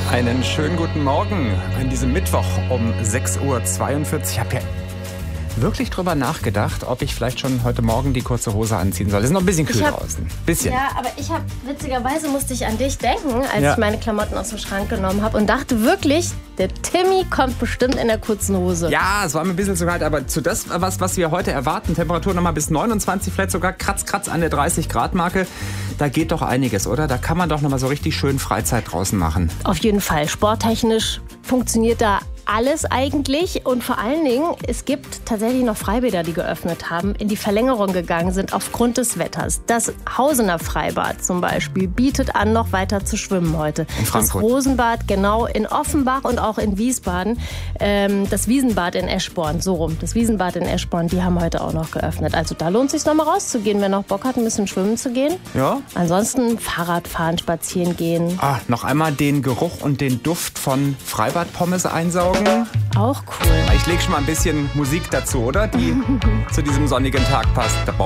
Einen schönen guten Morgen an diesem Mittwoch um 6.42 Uhr. Ich habe ja wirklich drüber nachgedacht, ob ich vielleicht schon heute Morgen die kurze Hose anziehen soll. Es ist noch ein bisschen kühl draußen. Bisschen. Ja, aber witzigerweise musste ich an dich denken, als ich meine Klamotten aus dem Schrank genommen habe und dachte wirklich, der Timmy kommt bestimmt in der kurzen Hose. Ja, es war mir ein bisschen zu kalt, aber zu das, was wir heute erwarten, Temperatur nochmal bis 29, vielleicht sogar kratz an der 30-Grad-Marke, da geht doch einiges, oder? Da kann man doch nochmal so richtig schön Freizeit draußen machen. Auf jeden Fall. Sporttechnisch funktioniert da alles eigentlich und vor allen Dingen, es gibt tatsächlich noch Freibäder, die geöffnet haben, in die Verlängerung gegangen sind aufgrund des Wetters. Das Hausener Freibad zum Beispiel bietet an, noch weiter zu schwimmen heute. In Frankfurt. Das Rosenbad, genau, in Offenbach und auch in Wiesbaden. Das Wiesenbad in Eschborn, so rum. Das Wiesenbad in Eschborn, die haben heute auch noch geöffnet. Also da lohnt es sich noch mal rauszugehen, wer noch Bock hat, ein bisschen schwimmen zu gehen. Ja. Ansonsten Fahrrad fahren, spazieren gehen. Noch einmal den Geruch und den Duft von Freibadpommes einsaugen. Auch cool. Ich lege schon mal ein bisschen Musik dazu, oder? Die zu diesem sonnigen Tag passt.